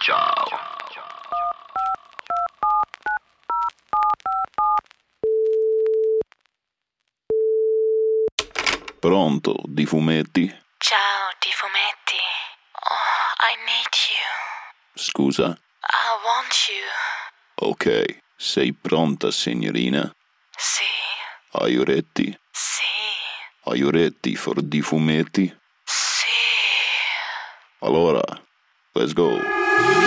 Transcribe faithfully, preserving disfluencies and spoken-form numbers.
Ciao. Pronto, di fumetti? Ciao, di fumetti. Oh, I need you. Scusa? I want you. Ok, sei pronta, signorina? Sì, Are you ready? sì, Are you ready for di fumetti? sì. Allora, let's go.